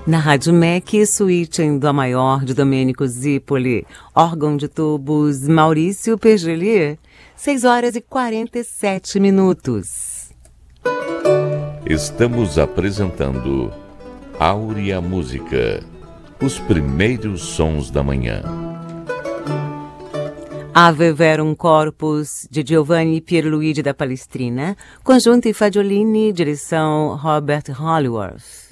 Na Rádio MEC, suíte em Dó maior de Domênico Zipoli, órgão de tubos Maurício Pergelier, 6h47. Estamos apresentando Áurea Música, os primeiros sons da manhã. Ave Verum Corpus, de Giovanni Pierluigi da Palestrina, conjunto e Fagiolini, direção Robert Hollingworth.